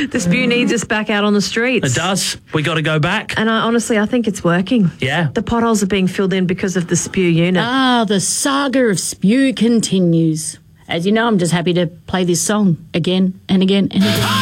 The spew needs us back out on the streets. It does. We got to go back. And I think it's working. Yeah. The potholes are being filled in because of the spew unit. The saga of spew continues. As you know, I'm just happy to play this song again and again and again.